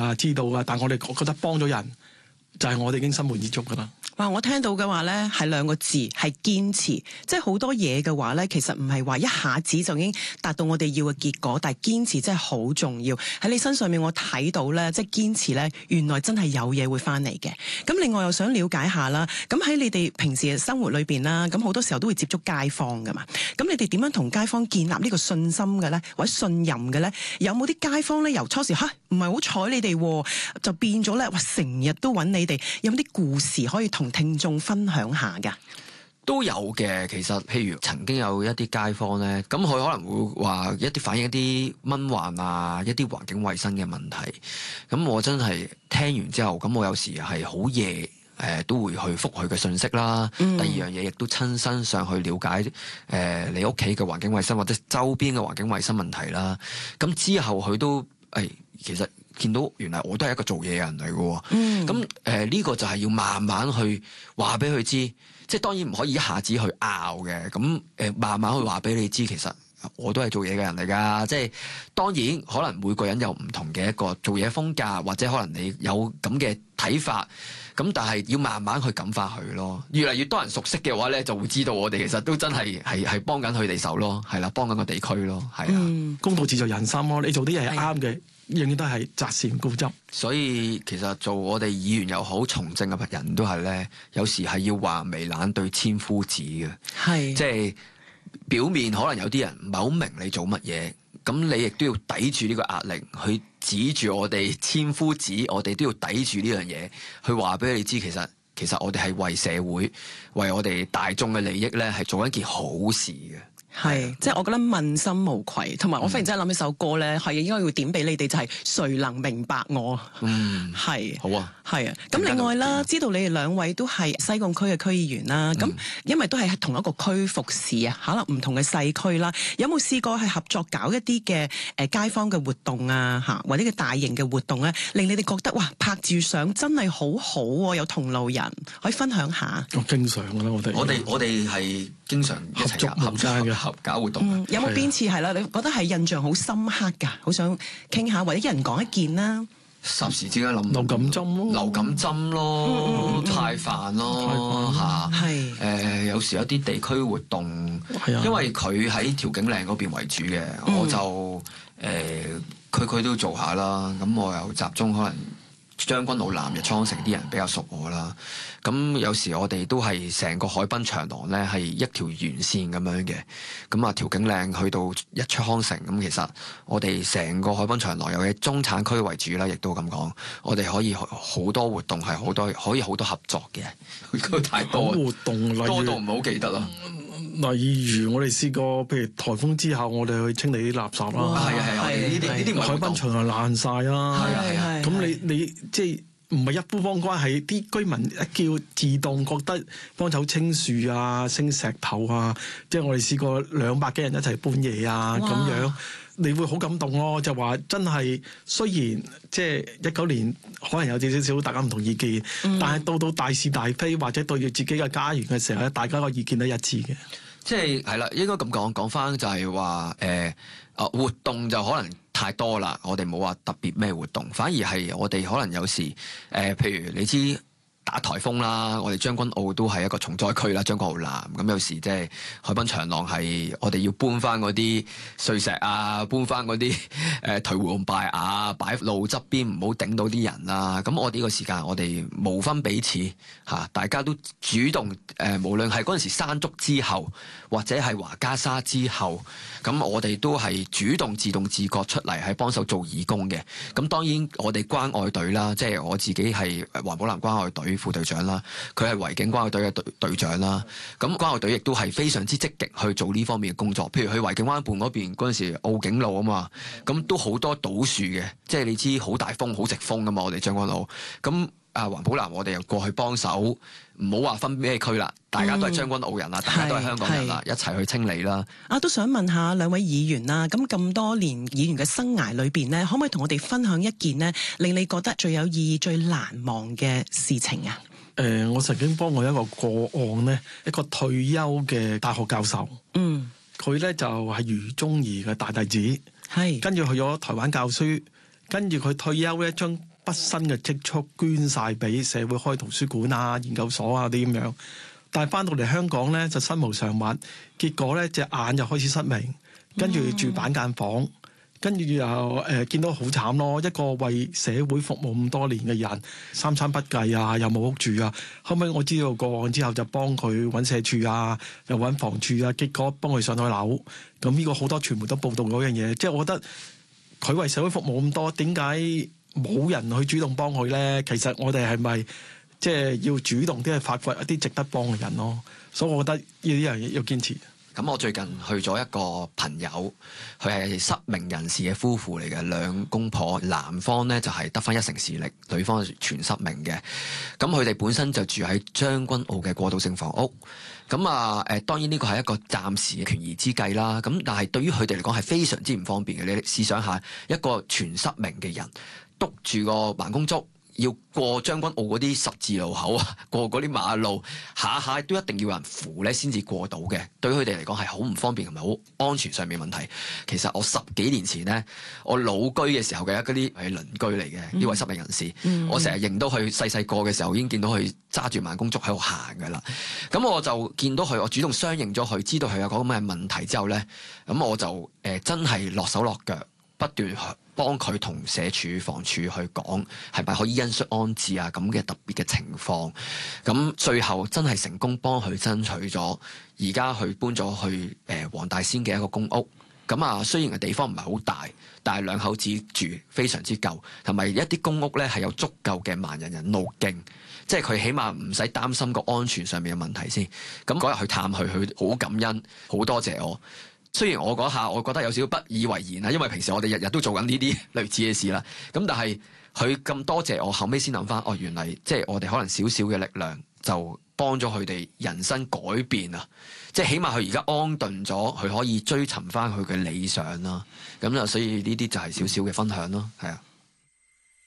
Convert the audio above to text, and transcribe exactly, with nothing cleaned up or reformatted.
啊，知道啊，但我哋覺得幫咗人就係、是、我哋已經心滿意足噶啦。 哇！我聽到嘅話咧係兩個字，係堅持。即係好多嘢嘅話咧，其實唔係話一下子就已經達到我哋要嘅結果，但係堅持真係好重要。喺你身上面我睇到咧，即係堅持咧，原來真係有嘢會翻嚟嘅。咁另外又想了解下啦，咁喺你哋平時嘅生活裏邊啦，咁好多時候都會接觸街坊噶嘛。咁你哋點樣同街坊建立呢個信心嘅咧，或者信任嘅咧？有冇啲街坊咧由初時吓唔係好睬你哋，就變咗咧哇成日都揾你哋？有冇啲故事可以同聽眾分享下噶？ 都有嘅，其實譬如曾經有一啲街坊咧，咁佢可能會話一啲反映一啲蚊患啊，一啲環境衛生嘅問題。咁我真係聽完之後，咁我有時係好夜誒、呃，都會去覆佢嘅信息啦。嗯、第二樣嘢亦都親身上去了解誒、呃、你屋企嘅環境衛生或者周邊嘅環境衛生問題啦。咁之後佢都誒、哎，其實。見到原來我都係一個做嘢嘅人嚟嘅，咁誒呢個就係要慢慢去話俾佢知，即係當然唔可以一下子去拗嘅，咁誒、呃、慢慢去話俾你知，其實我都係做嘢嘅人嚟㗎，即係當然可能每個人有唔同嘅一個做嘢風格，或者可能你有咁嘅睇法，咁但係要慢慢去感化佢咯。越嚟越多人熟悉嘅話咧，就會知道我哋其實都真係係係幫緊佢哋手咯，係啦，幫緊個地區咯，係啊。嗯、 公道自在人心咯，你做啲嘢係啱嘅。永遠都係擇善固執， 所以其實做我哋議員又好，從政嘅人都係咧，有時係要話眉懶對千夫指嘅，係是即係表面可能有啲人唔係好明你做乜嘢，咁你亦都要抵住呢個壓力去指住我哋千夫指，我哋都要抵住呢樣嘢去話俾你知，其實其實我哋係為社會、為我哋大眾嘅利益咧，係做一件好事嘅。 係，即係我覺得問心無愧，同埋我忽然之間諗起首歌咧，係應該要點俾你哋，就係誰能明白我？嗯，係是， 好啊， 係啊。咁另外啦，知道你哋兩位都係西貢區嘅區議員啦，咁、嗯、因為都係同一個區服侍啊，可能唔同嘅細區啦，有冇試過係合作搞一啲嘅誒街坊嘅活動啊，嚇或者嘅大型嘅活動咧，令你哋覺得哇拍住相真係好好、啊、喎，有同路人可以分享下。 我經常㗎啦，我哋我哋我哋係經常一齊合作嘅。合搞活動、嗯， 有冇邊次係啦？你覺得係印象好深刻㗎？好想傾下，或者一人講一件啦。 霎時之間諗流感針咯， 流感針咯，派飯咯嚇，係誒有時有啲地區活動，係啊，因為佢喺調景嶺嗰邊為主嘅，嗯、我就誒區區都做下啦。咁我又集中可能將軍澳南日昌城啲人比較熟我啦。咁有時我哋都係成個海濱長廊咧係一條沿線咁樣嘅，咁啊調景嶺去到日出康城，咁其實我哋成個海濱長廊有嘅中產區為主啦，亦都咁講，我哋可以好多活動係好多可以好多合作嘅，太多活動多到唔好記得咯。 例如我哋試過，譬如颱風之後，我哋去清理啲垃圾啦， 係啊係啊，呢啲呢啲海濱長廊爛晒啦， 係啊係啊， 咁你你即係。唔係一般幫關係，啲居民一叫自動覺得幫手清樹啊、升石頭啊，即係我哋試過兩百幾人一齊搬嘢啊咁哇樣，你會好感動咯。就話真係雖然即係一九年可能有少少大家唔同意見，嗯、但係到到大是大非或者對住自己嘅家園嘅時候咧，大家個意見都一致嘅。 即係係啦，應該咁講講翻就係話誒啊活動就可能太多啦，我哋冇話特別咩活動，反而係我哋可能有時誒、呃，譬如你知打颱風啦，我哋將軍澳都係一個重災區啦，將軍澳南咁有時即係海濱長廊係我哋要搬翻嗰啲碎石啊，搬翻嗰啲誒頹垣敗瓦，擺路側邊唔好頂到啲人啦。咁我哋呢個時間我哋無分彼此嚇、啊，大家都主動誒、呃，無論係嗰陣時山竹之後，或者係華加沙之後，咁我哋都係主動自動自覺出嚟係幫手做義工嘅。咁當然我哋關愛隊啦，即係我自己係環保藍關愛隊副隊長啦，佢係維景關愛隊嘅隊隊長啦。咁關愛隊亦都係非常之積極去做呢方面嘅工作。譬如去維景灣畔嗰邊嗰陣時，澳景路啊嘛，咁都好多倒樹嘅，即係你知好大風好直風噶嘛，我哋將軍澳。咁啊環保藍我哋又過去幫手，唔好話分咩區啦，大家都係將軍澳人啦，嗯、大家都係香港人啦，一齊去清理啦。 啊，都想問下兩位議員啦，咁咁多年議員嘅生涯裏邊呢，可唔可以同我哋分享一件呢令你覺得最有意義、最難忘嘅事情啊？ 誒、呃，我曾經幫過一個個案呢，一個退休嘅大學教授，嗯，佢咧就係、是、余宗儀嘅大弟子，係是跟住去咗台灣教書，跟住佢退休咧，將畢生嘅積蓄捐晒俾社會開圖書館啊、研究所啊啲咁樣。但係翻到嚟香港咧就身無長物，結果咧隻眼就開始失明，跟住住板間房，跟住又誒、呃、見到好慘咯。一個為社會服務咁多年嘅人，三餐不繼啊，又冇屋住啊。後尾我知道個案之後，就幫佢揾社署啊，又揾房署啊，結果幫佢上咗樓。咁呢個好多傳媒都報道嗰樣嘢，即係我覺得佢為社會服務咁多，點解冇人去主動幫佢咧？其實我哋係咪？即係要主動啲去發掘一啲值得幫嘅人咯，所以我覺得呢啲樣嘢要堅持。 咁我最近去咗一個朋友，佢係失明人士嘅夫婦嚟嘅，兩公婆，男方咧就係得返一成視力，女方係全失明嘅。咁佢哋本身就住喺將軍澳嘅過渡性房屋。咁啊誒，當然呢個係一個暫時嘅權宜之計啦。咁但係對於佢哋嚟講係非常之唔方便嘅。你試想下，一個全失明嘅人篤住個盲公竹，要過將軍澳嗰啲十字路口啊，過嗰啲馬路，下下都一定要有人扶咧先至過到嘅。對於佢哋嚟講係好唔方便同埋好安全上面問題。其實我十幾年前咧，我老居嘅時候嘅一啲係鄰居嚟嘅呢位失明人士，嗯、我成日認到佢細細個嘅時候已經見到佢揸住盲公竹喺度行㗎啦。咁我就見到佢，我主動相認咗佢，知道佢有個咁嘅問題之後咧，咁我就誒、呃、真係落手落腳，不斷幫佢同社署、房署去講，係咪可以恩恤安置啊？咁嘅特別嘅情況，咁最後真係成功幫佢爭取咗，而家佢搬咗去誒黃大仙嘅一個公屋。咁啊，雖然嘅地方唔係好大，但係兩口子住非常之夠，同埋一啲公屋咧係有足夠嘅盲人人路徑，即係佢起碼唔使擔心個安全上面嘅問題先。咁嗰日去探佢，佢好感恩，好多謝我。雖然我嗰下我覺得有少少不以為然啦，因為平時我哋日日都做緊呢啲類似嘅事啦。咁但係佢咁多謝我，後尾先諗翻，哦，原嚟即係我哋可能少少嘅力量就幫咗佢哋人生改變啊！即係起碼佢而家安頓咗，佢可以追尋翻佢嘅理想啦。咁就所以呢啲就係少少嘅分享咯，係啊。